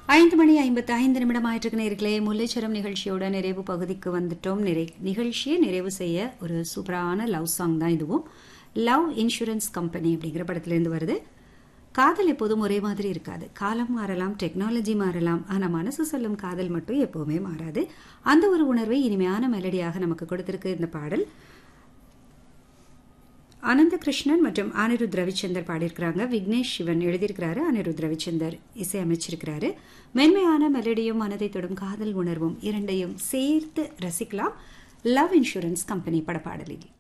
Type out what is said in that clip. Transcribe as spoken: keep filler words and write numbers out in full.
ஐந்து மணி ஐம்பத்தி ஐந்து நிமிடம் ஆயிட்டு நேர்களே, முல்லைச்சரம் நிகழ்ச்சியோட நிறைவு பகுதிக்கு வந்துட்டோம். நிறை நிகழ்ச்சியை நிறைவு செய்ய ஒரு சூப்பரான லவ் சாங் தான் இதுவும். லவ் இன்சூரன்ஸ் கம்பெனி அப்படிங்கிற படத்துலேருந்து வருது. காதல் எப்போதும் ஒரே மாதிரி இருக்காது. காலம் மாறலாம், டெக்னாலஜி மாறலாம், ஆனால் மனசு சொல்லும் காதல் மட்டும் எப்போவுமே மாறாது. அந்த ஒரு உணர்வை இனிமையான மெலடியாக நமக்கு கொடுத்திருக்கு இந்த பாடல். ஆனந்த கிருஷ்ணன் மற்றும் அனிருத் ரவிச்சந்தர் பாடியிருக்கிறாங்க. விக்னேஷ் சிவன் எழுதியிருக்கிறாரு, அனிருத் ரவிச்சந்தர் இசையமைச்சிருக்கிறாரு. மென்மையான மெலடியும் மனதை தொடும் காதல் உணர்வும் இரண்டையும் சேர்த்து ரசிக்கலாம் லவ் இன்சூரன்ஸ் கம்பெனி படப்பாடலில்.